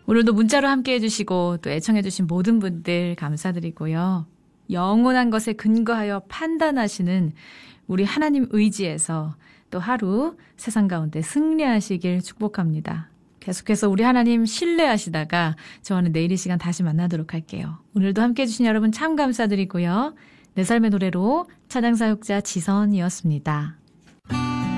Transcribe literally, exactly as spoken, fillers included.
오늘도 문자로 함께 해주시고 또 애청해주신 모든 분들 감사드리고요. 영원한 것에 근거하여 판단하시는 우리 하나님 의지에서 또 하루 세상 가운데 승리하시길 축복합니다. 계속해서 우리 하나님 신뢰하시다가 저와는 내일 이 시간 다시 만나도록 할게요. 오늘도 함께 해주신 여러분 참 감사드리고요. 내 삶의 노래로 찬양사역자 지선이었습니다.